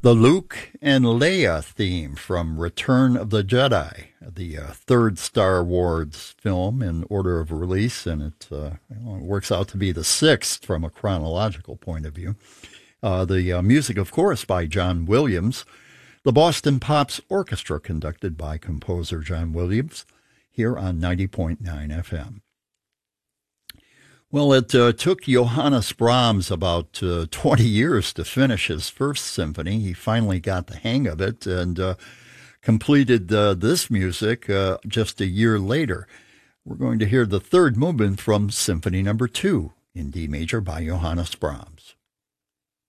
The Luke and Leia theme from Return of the Jedi, the third Star Wars film in order of release, and it works out to be the sixth from a chronological point of view. The music, of course, by John Williams. The Boston Pops Orchestra, conducted by composer John Williams, here on 90.9 FM. Well, it took Johannes Brahms about 20 years to finish his first symphony. He finally got the hang of it and completed this music just a year later. We're going to hear the third movement from Symphony Number 2 in D major by Johannes Brahms.